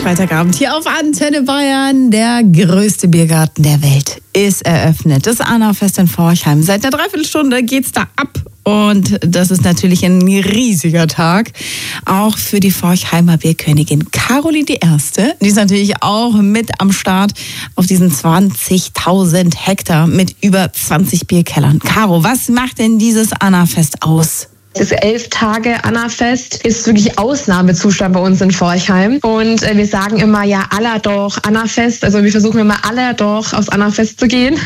Freitagabend hier auf Antenne Bayern. Der größte Biergarten der Welt ist eröffnet. Das Anna-Fest in Forchheim. Seit einer Dreiviertelstunde geht's da ab. Und das ist natürlich ein riesiger Tag. Auch für die Forchheimer Bierkönigin Caroline I. Die ist natürlich auch mit am Start auf diesen 20.000 Hektar mit über 20 Bierkellern. Caro, was macht denn dieses Anna-Fest aus? Das 11 Tage Anna-Fest ist wirklich Ausnahmezustand bei uns in Forchheim. Und wir sagen immer, ja, aller doch Anna-Fest. Also wir versuchen immer aller doch aufs Anna-Fest zu gehen.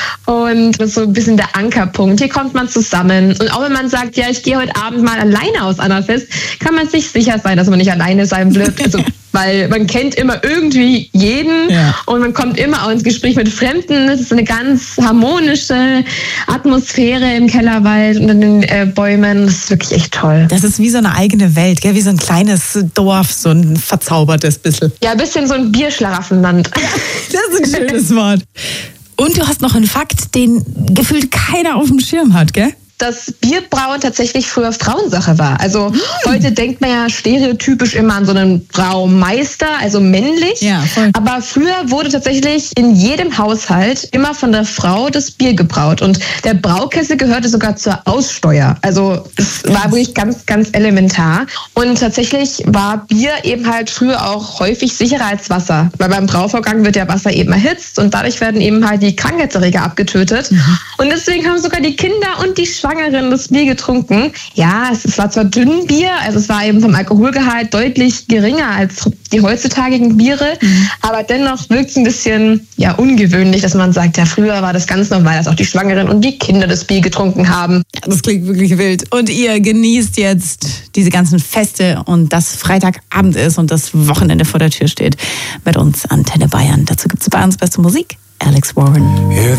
Und das ist so ein bisschen der Ankerpunkt. Hier kommt man zusammen. Und auch wenn man sagt, ja, ich gehe heute Abend mal alleine aufs Anna-Fest, kann man sich sicher sein, dass man nicht alleine sein wird. Also, weil man kennt immer irgendwie jeden und man kommt immer auch ins Gespräch mit Fremden. Es ist eine ganz harmonische Atmosphäre im Kellerwald und in den Bäumen. Das ist wirklich echt toll. Das ist wie so eine eigene Welt, gell? Wie so ein kleines Dorf, so ein verzaubertes bisschen. Ja, ein bisschen so ein Bierschlaraffenland. Das ist ein schönes Wort. Und du hast noch einen Fakt, den gefühlt keiner auf dem Schirm hat, gell? Dass Bierbrauen tatsächlich früher Frauensache war. Also heute denkt man ja stereotypisch immer an so einen Braumeister, also männlich. Ja, voll. Aber früher wurde tatsächlich in jedem Haushalt immer von der Frau das Bier gebraut. Und der Braukessel gehörte sogar zur Aussteuer. Also es war wirklich ganz, ganz elementar. Und tatsächlich war Bier eben halt früher auch häufig sicherer als Wasser. Weil beim Brauvorgang wird ja Wasser eben erhitzt und dadurch werden eben halt die Krankheitserreger abgetötet. Und deswegen haben sogar die Kinder und die Schwangeren das Bier getrunken. Ja, es war zwar dünn Bier, also es war eben vom Alkoholgehalt deutlich geringer als die heutzutagigen Biere, aber dennoch wirkt es ein bisschen ungewöhnlich, dass man sagt, ja, früher war das ganz normal, dass auch die Schwangeren und die Kinder das Bier getrunken haben. Das klingt wirklich wild. Und ihr genießt jetzt diese ganzen Feste und dass Freitagabend ist und das Wochenende vor der Tür steht mit uns Antenne Bayern. Dazu gibt es Bayerns beste Musik, Alex Warren.